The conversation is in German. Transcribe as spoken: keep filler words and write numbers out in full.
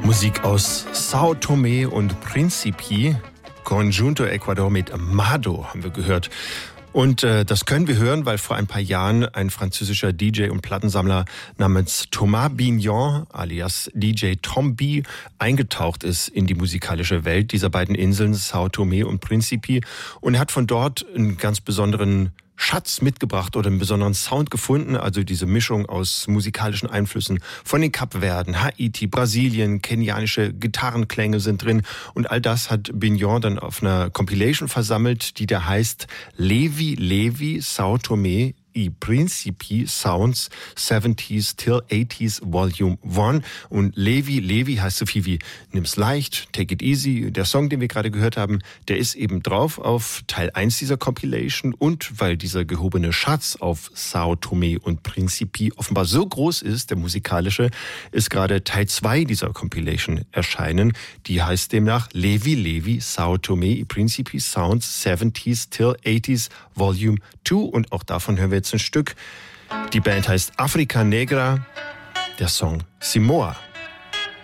Musik aus Sao Tomé und Principe, Conjunto Ecuador mit Mado haben wir gehört. Und äh, das können wir hören, weil vor ein paar Jahren ein französischer D J und Plattensammler namens Thomas Bignon, alias D J Tom B, eingetaucht ist in die musikalische Welt dieser beiden Inseln, Sao Tomé und Principe. Und er hat von dort einen ganz besonderen Schatz mitgebracht oder einen besonderen Sound gefunden, also diese Mischung aus musikalischen Einflüssen von den Kapverden, Haiti, Brasilien, kenianische Gitarrenklänge sind drin und all das hat Bignon dann auf einer Compilation versammelt, die da heißt Levi Levi Sao Tomé y Principe Sounds seventies till eighties Volume eins. Und Levi, Levi heißt so viel wie nimm's leicht, take it easy. Der Song, den wir gerade gehört haben, der ist eben drauf auf Teil eins dieser Compilation. Und weil dieser gehobene Schatz auf Sao Tomé und Principe offenbar so groß ist, der musikalische, ist gerade Teil zwei dieser Compilation erschienen. Die heißt demnach Levi, Levi Sao Tomé y Principe Sounds seventies till eighties Volume zwei. Und auch davon hören wir jetzt ein Stück. Die Band heißt Africa Negra, der Song Simoa.